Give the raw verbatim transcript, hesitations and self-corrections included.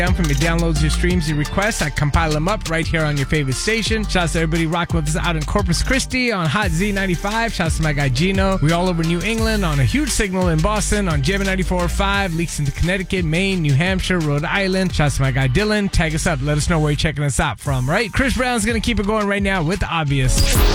down from your downloads, your streams, your requests. I compile them up right here on your favorite station. Shouts to everybody rocking with us out in Corpus Christi on Hot Z ninety-five. Shouts to my guy Gino. We all over New England on a huge signal in Boston on J M ninety-four point five. Leaks into Connecticut, Maine, New Hampshire, Rhode Island. Shouts to my guy Dylan. Tag us up. Let us know where you're checking us out from, right? Chris Brown's going to keep it going right now with The Obvious.